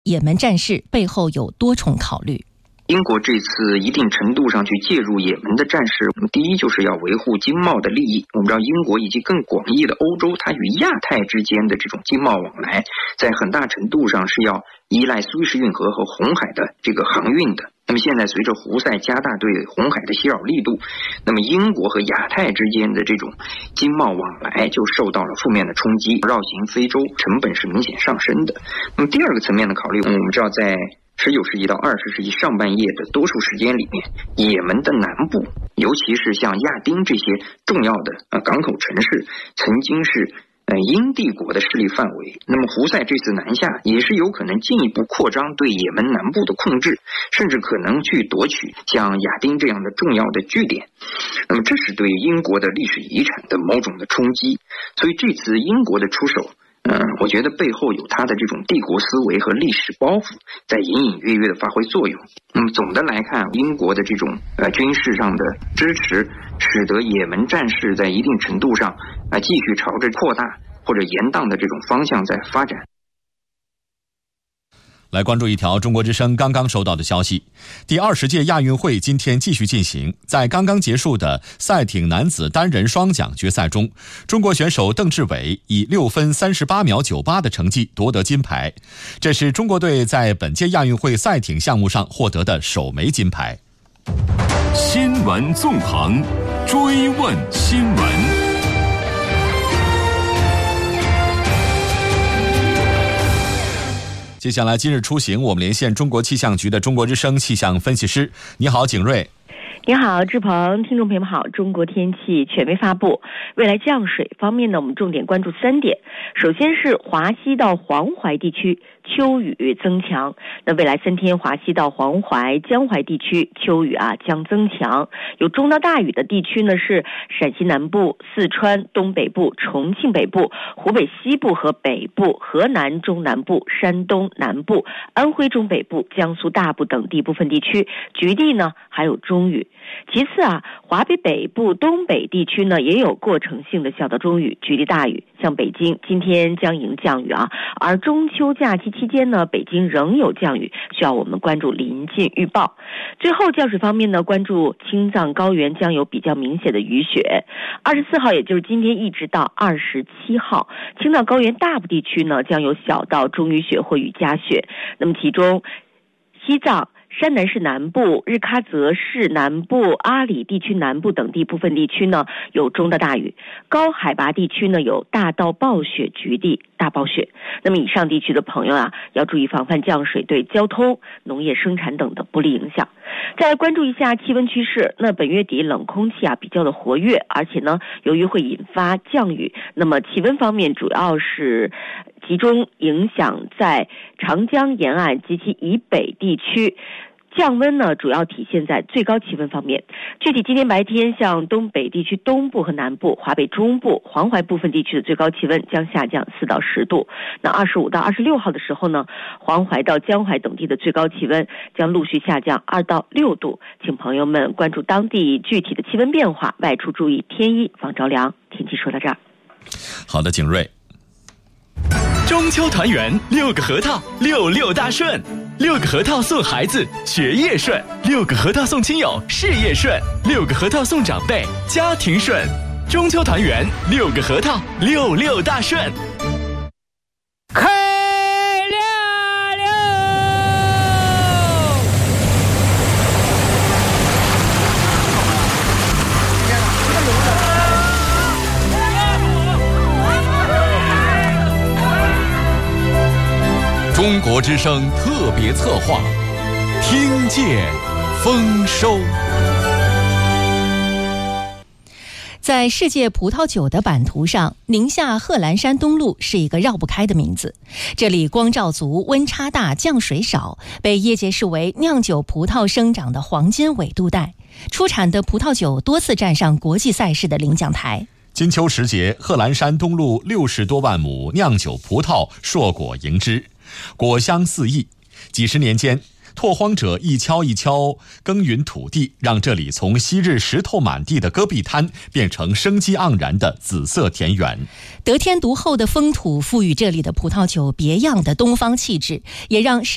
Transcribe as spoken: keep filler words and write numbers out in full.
也门战事背后有多重考虑。 英国这次一定程度上去介入也门的战事，第一就是要维护经贸的利益。我们知道英国以及更广义的欧洲，它与亚太之间的这种经贸往来，在很大程度上是要依赖苏伊士运河和红海的这个航运的。那么现在随着胡塞加大对红海的袭扰力度，那么英国和亚太之间的这种经贸往来就受到了负面的冲击，绕行非洲成本是明显上升的。那么第二个层面的考虑，我们知道在十九世纪到二十世纪上半叶的多数时间里面，也门的南部，尤其是像亚丁这些重要的呃港口城市，曾经是呃英帝国的势力范围。那么胡塞这次南下，也是有可能进一步扩张对也门南部的控制，甚至可能去夺取像亚丁这样的重要的据点。那么这是对英国的历史遗产的某种的冲击。所以这次英国的出手，嗯，我觉得背后有他的这种帝国思维和历史包袱在隐隐约约的发挥作用。那么总的来看，英国的这种呃军事上的支持，使得也门战事在一定程度上啊、呃、继续朝着扩大或者延宕的这种方向在发展。 来关注一条中国之声刚刚收到的消息，第二十届亚运会今天继续进行。在刚刚结束的赛艇男子单人双桨决赛中，中国选手邓志伟以六分三十八秒九八的成绩夺得金牌，这是中国队在本届亚运会赛艇项目上获得的首枚金牌。 新闻纵横，追问新闻。 接下来今日出行，我们连线中国气象局的中国之声气象分析师。你好，景瑞。 你好，志鹏，听众朋友们好。中国天气权威发布，未来降水方面呢，我们重点关注三点。首先是华西到黄淮地区秋雨增强，那未来三天华西到黄淮、江淮地区秋雨啊将增强，有中到大雨的地区呢是陕西南部、四川东北部、重庆北部、湖北西部和北部、河南中南部、山东南部、安徽中北部、江苏大部等地部分地区，局地呢还有中雨。其次啊，华北北部、东北地区呢也有过程性的小到中雨，局地大雨。像北京今天将迎降雨啊，而中秋假期期间呢，北京仍有降雨，需要我们关注临近预报。最后降水方面呢，关注青藏高原将有比较明显的雨雪。二十四号，也就是今天一直到二十七号，青藏高原大部地区呢将有小到中雨雪或雨夹雪。那么其中西藏、山南市南部、日喀则市南部、阿里地区南部等地部分地区呢有中到大雨，高海拔地区呢有大到暴雪局地大暴雪。那么以上地区的朋友啊，要注意防范降水对交通、农业生产等的不利影响。再来关注一下气温趋势，那本月底冷空气啊比较的活跃，而且呢由于会引发降雨，那么气温方面主要是集中影响在长江沿岸及其以北地区。降温呢，主要体现在最高气温方面。具体今天白天，像东北地区东部和南部、华北中部、黄淮部分地区的最高气温将下降四到十度。那二十五到二十六号的时候呢，黄淮到江淮等地的最高气温将陆续下降二到六度。请朋友们关注当地具体的气温变化，外出注意添衣防着凉。天气说到这儿。 好的，景瑞。 中秋团圆，六个核桃，六六大顺。六个核桃送孩子，学业顺；六个核桃送亲友，事业顺；六个核桃送长辈，家庭顺。中秋团圆，六个核桃，六六大顺。 开亮了！ 中国之声特别策划，听见丰收。 在世界葡萄酒的版图上，宁夏贺兰山东路是一个绕不开的名字。这里光照足，温差大，降水少，被业界视为酿酒葡萄生长的黄金纬度带，出产的葡萄酒多次站上国际赛事的领奖台。 金秋时节，贺兰山东路六十多万亩酿酒葡萄硕果盈枝，果香四溢。几十年间，拓荒者一锹一锹耕耘土地，让这里从昔日石头满地的戈壁滩变成生机盎然的紫色田园。 得天独厚的风土赋予这里的葡萄酒别样的东方气质，也让